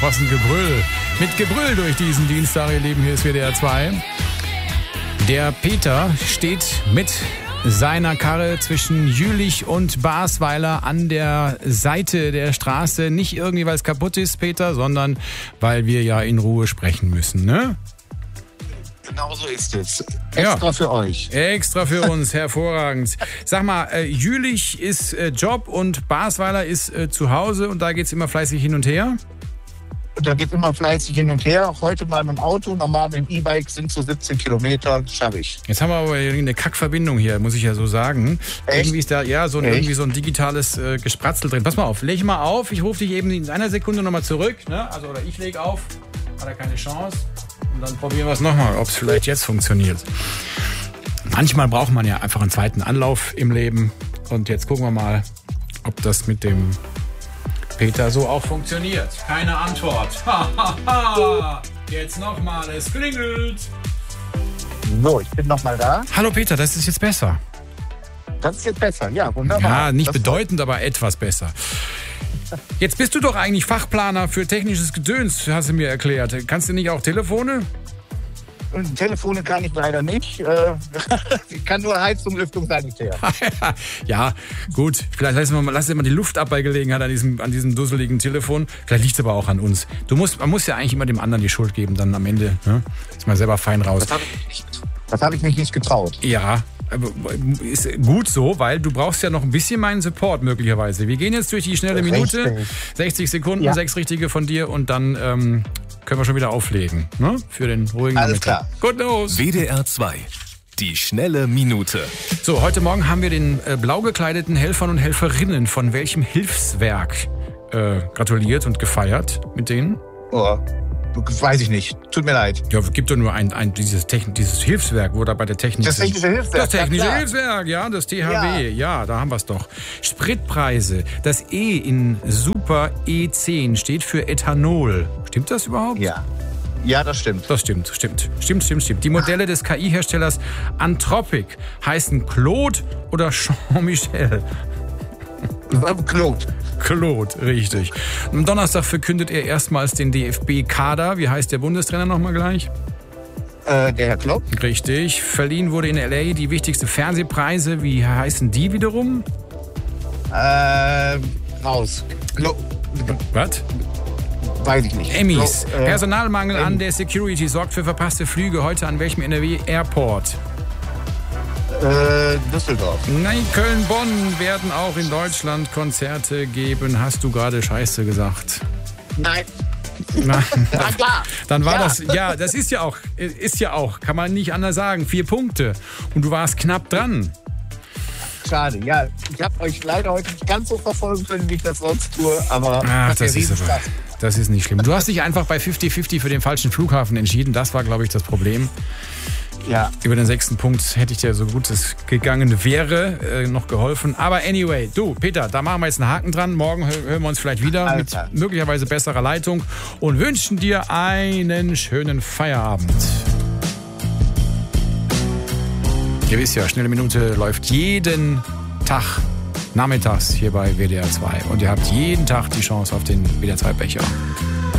was ein Gebrüll. Mit Gebrüll durch diesen Dienstag, ihr Lieben, hier ist WDR 2. Der Peter steht mit seiner Karre zwischen Jülich und Basweiler an der Seite der Straße. Nicht irgendwie, weil es kaputt ist, Peter, sondern weil wir ja in Ruhe sprechen müssen, ne? Genau so ist es. Extra für euch. Extra für uns, hervorragend. Sag mal, Jülich ist Job und Basweiler ist zu Hause und da geht's immer fleißig hin und her? Da geht immer fleißig hin und her. Heute mal mit dem Auto, normal mit dem E-Bike sind so 17 Kilometer, schaffe ich. Jetzt haben wir aber eine Kackverbindung hier, muss ich ja so sagen. Echt? Irgendwie ist da irgendwie so ein digitales Gespratzel drin. Pass mal auf, leg mal auf. Ich rufe dich eben in einer Sekunde nochmal zurück. Ne? Also, oder ich lege auf. Hat er keine Chance. Und dann probieren wir es nochmal, ob es vielleicht jetzt funktioniert. Manchmal braucht man ja einfach einen zweiten Anlauf im Leben. Und jetzt gucken wir mal, ob das mit dem Peter so auch funktioniert. Keine Antwort. Jetzt nochmal, es klingelt. So, ich bin nochmal da. Hallo Peter, das ist jetzt besser. Das ist jetzt besser, ja, wunderbar. Ja, nicht das bedeutend, aber etwas besser. Jetzt bist du doch eigentlich Fachplaner für technisches Gedöns, hast du mir erklärt. Kannst du nicht auch Telefone? Telefone kann ich leider nicht. Ich kann nur Heizung, Lüftung, Sanitär. Ja, gut. Vielleicht lassen wir mal die Luft ab bei Gelegenheit an diesem dusseligen Telefon. Vielleicht liegt es aber auch an uns. Man muss ja eigentlich immer dem anderen die Schuld geben, dann am Ende. Ne? Ist mal selber fein raus. Das habe ich mich nicht getraut. Ja, ist gut so, weil du brauchst ja noch ein bisschen meinen Support möglicherweise. Wir gehen jetzt durch die schnelle Minute. 60 Sekunden, ja. 6 richtige von dir und dann können wir schon wieder auflegen. Ne? Für den ruhigen Alles Mittag. Klar. Gut, los. WDR 2. Die schnelle Minute. So, heute Morgen haben wir den blau gekleideten Helfern und Helferinnen von welchem Hilfswerk gratuliert und gefeiert mit denen? Oh, weiß ich nicht. Tut mir leid. Ja, es gibt doch nur dieses Hilfswerk, wo da bei der Technik... Das technische Hilfswerk. Das technische ja, Hilfswerk, ja, das THW. Ja, da haben wir es doch. Spritpreise. Das E in Super E10 steht für Ethanol. Stimmt das überhaupt? Ja. Ja, das stimmt. Das stimmt. Die Modelle des KI-Herstellers Anthropic heißen Claude oder Jean-Michel? Claude, richtig. Am Donnerstag verkündet er erstmals den DFB-Kader. Wie heißt der Bundestrainer nochmal gleich? Der Herr Klopp. Richtig. Verliehen wurde in L.A. die wichtigsten Fernsehpreise. Wie heißen die wiederum? Raus. Was? Weiß ich nicht. Emmys. Personalmangel an der Security sorgt für verpasste Flüge. Heute an welchem NRW-Airport? Düsseldorf. Nein, Köln, Bonn werden auch in Deutschland Konzerte geben. Hast du gerade Scheiße gesagt? Nein. Na klar. Dann war das, ja, das ist ja auch, kann man nicht anders sagen, 4 Punkte. Und du warst knapp dran. Schade, ja. Ich habe euch leider heute nicht ganz so verfolgen können, wie ich das sonst tue, aber das ist nicht schlimm. Du hast dich einfach bei 50-50 für den falschen Flughafen entschieden. Das war, glaube ich, das Problem. Ja. Über den 6. Punkt hätte ich dir, so gut es gegangen wäre, noch geholfen. Aber anyway, du, Peter, da machen wir jetzt einen Haken dran. Morgen hören wir uns vielleicht wieder mit möglicherweise besserer Leitung und wünschen dir einen schönen Feierabend. Ihr wisst ja, Schnelle Minute läuft jeden Tag nachmittags hier bei WDR 2. Und ihr habt jeden Tag die Chance auf den WDR 2 Becher.